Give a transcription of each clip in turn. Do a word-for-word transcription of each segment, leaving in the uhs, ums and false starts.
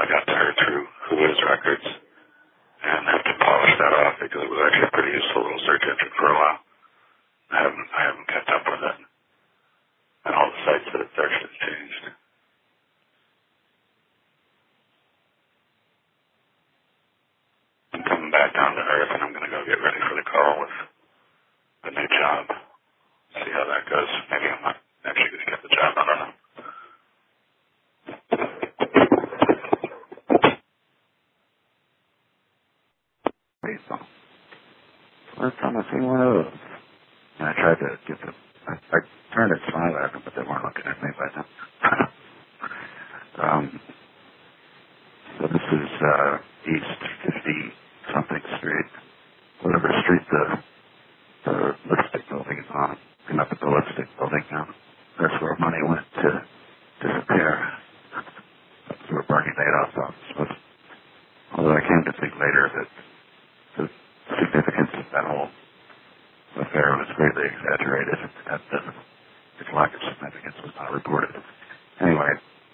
got to her through Hulu's records and have to polish that off because it was actually a pretty useful little search engine for a while. I haven't, I haven't kept up with it. And all the sites that it searched has changed. I'm coming back down to earth and I'm going to go get ready for the call with a new job. See how that goes. Maybe I'm not actually going to get the job. I don't know. So first time I seen one of those. And I tried to get the, I, I turned to smile at them, but they weren't looking at me by then. um, so this is uh, East fifty-something Street, whatever street the, the lipstick building is on. I'm up at the lipstick building now. That's where money went to disappear. That's where Bernie Madoff's office was. Although I came to think later that the significance of that whole affair was greatly exaggerated. That doesn't, its lack of significance was not reported. Anyway,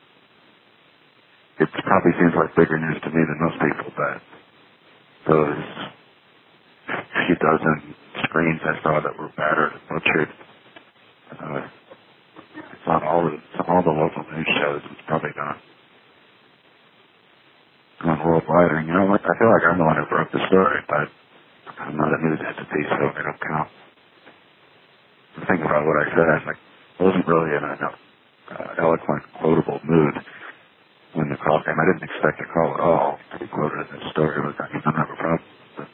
it probably seems like bigger news to me than most people, but those few dozen screens I saw that were battered and butchered, uh, it's on all the, it's on all the local news shows. It's probably gone, gone worldwide. And, you know, like, I feel like I'm the one who broke the story, but I'm not a news entity, so I don't count. Think about what I said. Like, I wasn't really in an uh, eloquent, quotable mood when the call came. I didn't expect a call at all to be quoted in this story. I mean, I don't have a problem. But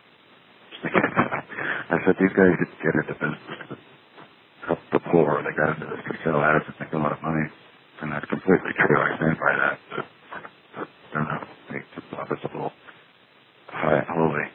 I said, these guys didn't get into business to help the poor. They got into this to sell ads and make a lot of money. And that's completely true. I stand by that. But, but I don't know. It's obviously high and holy.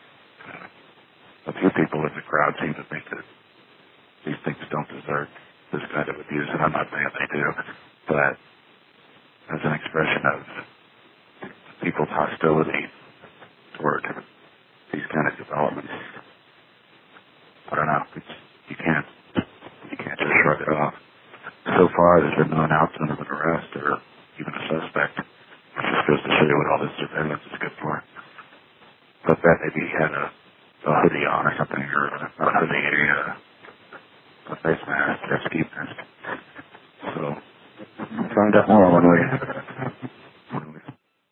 A few people in the crowd seem to think that these things don't deserve this kind of abuse, and I'm not saying they do, but as an expression of people's hostility toward these kind of developments, I don't know. It's, you can't you can't just shrug it off. So far, there's been no announcement of an arrest or even a suspect, which just goes to show you what all this surveillance is good for. But that maybe he had a a hoodie on or something, or a, a hoodie, a, a face mask, or a ski mask. So, find out more when we, when we...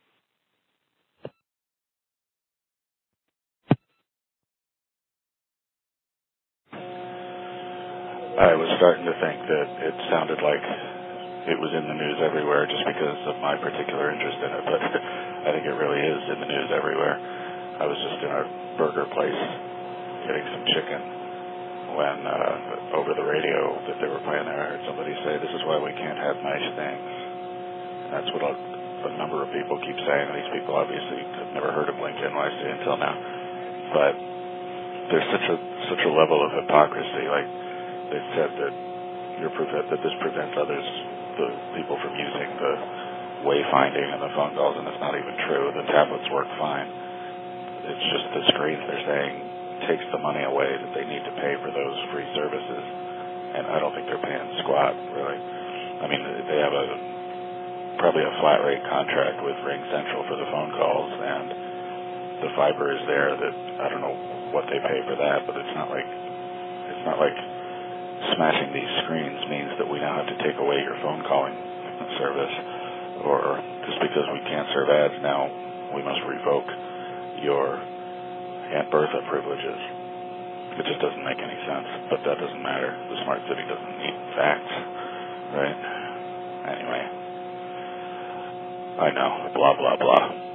I was starting to think that it sounded like it was in the news everywhere just because of my particular interest in it, but I think it really is in the news everywhere. I was just in a burger place getting some chicken when uh, over the radio that they were playing there, I heard somebody say, this is why we can't have nice things. And that's what a, a number of people keep saying. These people obviously have never heard of Lincoln Wednesday until now. But there's such a such a level of hypocrisy. Like they said that you're prevent, that this prevents others, the people from using the wayfinding and the phone calls, and it's not even true. The tablets work fine. It's just the screens, they're saying, takes the money away that they need to pay for those free services. And I don't think they're paying squat, really. I mean, they have a probably a flat rate contract with Ring Central for the phone calls, and the fiber is there that I don't know what they pay for that, but it's not like it's not like smashing these screens means that we now have to take away your phone calling service, or just because we can't serve ads now, we must revoke your Aunt Bertha privileges. It just doesn't make any sense, but that doesn't matter. The smart city doesn't need facts, right? Anyway, I know, blah, blah, blah.